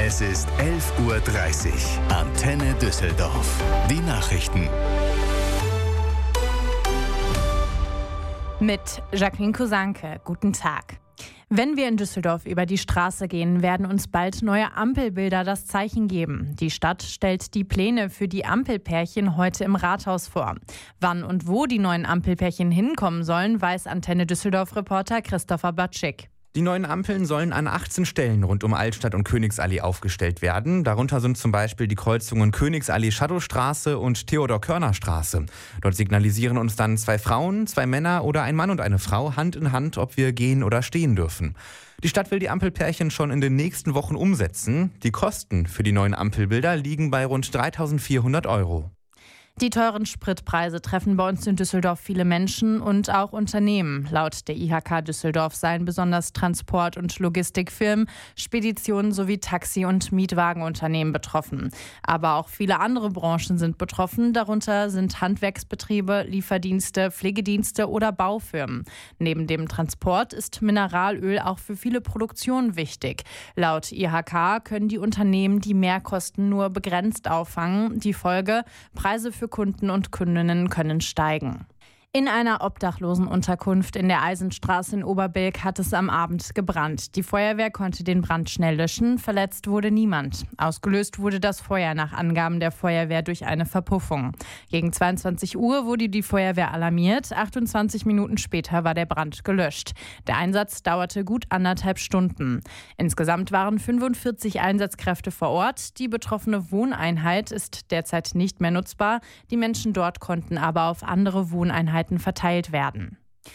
Es ist 11:30 Uhr. Antenne Düsseldorf. Die Nachrichten. Mit Jacqueline Kusanke. Guten Tag. Wenn wir in Düsseldorf über die Straße gehen, werden uns bald neue Ampelbilder das Zeichen geben. Die Stadt stellt die Pläne für die Ampelpärchen heute im Rathaus vor. Wann und wo die neuen Ampelpärchen hinkommen sollen, weiß Antenne Düsseldorf-Reporter Christopher Batschik. Die neuen Ampeln sollen an 18 Stellen rund um Altstadt und Königsallee aufgestellt werden. Darunter sind zum Beispiel die Kreuzungen Königsallee-Shadowstraße und Theodor-Körner-Straße. Dort signalisieren uns dann 2 Frauen, 2 Männer oder ein Mann und eine Frau Hand in Hand, ob wir gehen oder stehen dürfen. Die Stadt will die Ampelpärchen schon in den nächsten Wochen umsetzen. Die Kosten für die neuen Ampelbilder liegen bei rund 3.400 €. Die teuren Spritpreise treffen bei uns in Düsseldorf viele Menschen und auch Unternehmen. Laut der IHK Düsseldorf seien besonders Transport- und Logistikfirmen, Speditionen sowie Taxi- und Mietwagenunternehmen betroffen. Aber auch viele andere Branchen sind betroffen. Darunter sind Handwerksbetriebe, Lieferdienste, Pflegedienste oder Baufirmen. Neben dem Transport ist Mineralöl auch für viele Produktionen wichtig. Laut IHK können die Unternehmen die Mehrkosten nur begrenzt auffangen. Die Folge: Preise für Kunden und Kundinnen können steigen. In einer Obdachlosenunterkunft in der Eisenstraße in Oberbilk hat es am Abend gebrannt. Die Feuerwehr konnte den Brand schnell löschen, verletzt wurde niemand. Ausgelöst wurde das Feuer nach Angaben der Feuerwehr durch eine Verpuffung. Gegen 22 Uhr wurde die Feuerwehr alarmiert, 28 Minuten später war der Brand gelöscht. Der Einsatz dauerte gut 1,5 Stunden. Insgesamt waren 45 Einsatzkräfte vor Ort. Die betroffene Wohneinheit ist derzeit nicht mehr nutzbar. Die Menschen dort konnten aber auf andere Wohneinheiten verteilt werden.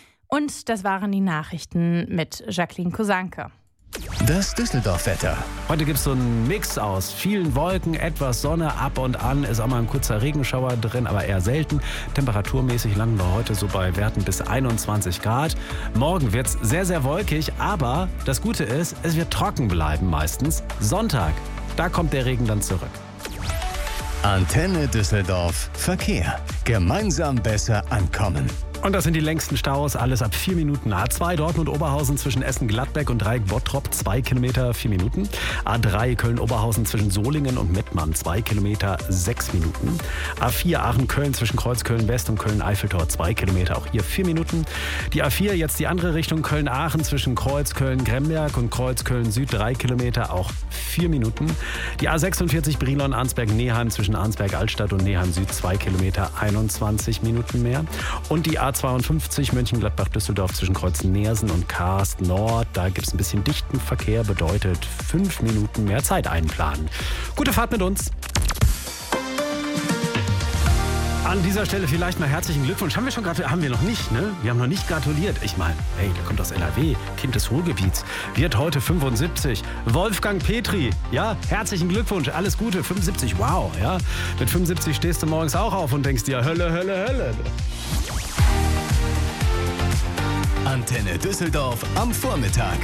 Und das waren die Nachrichten mit Jacqueline Kusanke. Das Düsseldorf-Wetter. Heute gibt es so einen Mix aus vielen Wolken, etwas Sonne, ab und an ist auch mal ein kurzer Regenschauer drin, aber eher selten. Temperaturmäßig landen wir heute so bei Werten bis 21 Grad. Morgen wird es sehr, sehr wolkig, aber das Gute ist, es wird trocken bleiben meistens. Sonntag, da kommt der Regen dann zurück. Antenne Düsseldorf Verkehr. Gemeinsam besser ankommen. Und das sind die längsten Staus, alles ab 4 Minuten. A2 Dortmund-Oberhausen zwischen Essen-Gladbeck und Dreieck-Bottrop 2 Kilometer, 4 Minuten. A3 Köln-Oberhausen zwischen Solingen und Mettmann 2 Kilometer, 6 Minuten. A4 Aachen-Köln zwischen Kreuzköln-West und Köln-Eiffeltor 2 Kilometer, auch hier 4 Minuten. Die A4 jetzt die andere Richtung Köln-Aachen zwischen Kreuzköln-Gremberg und Kreuzköln-Süd 3 Kilometer, auch 4 Minuten. Die A46 Brilon-Arnsberg-Neheim zwischen Arnsberg-Altstadt und Neheim-Süd 2 Kilometer, 21 Minuten mehr. Und die A52 Mönchengladbach-Düsseldorf zwischen Kreuzen-Neersen und Karst Nord. Da gibt es ein bisschen dichten Verkehr, bedeutet 5 Minuten mehr Zeit einplanen. Gute Fahrt mit uns. An dieser Stelle vielleicht mal herzlichen Glückwunsch. Haben wir schon gratuliert? Haben wir noch nicht, ne? Wir haben noch nicht gratuliert. Ich meine, hey, der kommt aus NRW, Kind des Ruhrgebiets, wird heute 75. Wolfgang Petri, ja, herzlichen Glückwunsch, alles Gute, 75, wow, ja. Mit 75 stehst du morgens auch auf und denkst dir, Hölle, Hölle, Hölle. Antenne Düsseldorf am Vormittag.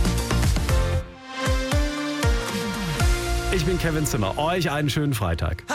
Ich bin Kevin Zimmer. Euch einen schönen Freitag.